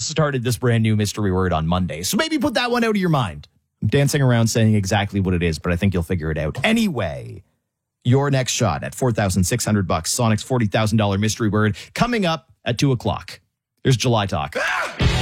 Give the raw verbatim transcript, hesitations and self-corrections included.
started this brand new mystery word on Monday. So maybe put that one out of your mind. I'm dancing around saying exactly what it is, but I think you'll figure it out. Anyway, your next shot at four thousand six hundred bucks, Sonic's forty thousand dollars mystery word, coming up at two o'clock. There's July Talk.